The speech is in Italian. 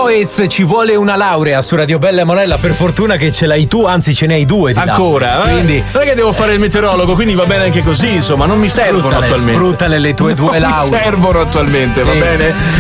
Voice, ci vuole una laurea su Radio Bella e Monella, per fortuna che ce l'hai tu, anzi ce ne hai due di ancora, quindi non è che devo fare il meteorologo, quindi va bene anche così, insomma, non mi servono attualmente. Sfruttale le tue due lauree. Non mi servono attualmente, va bene?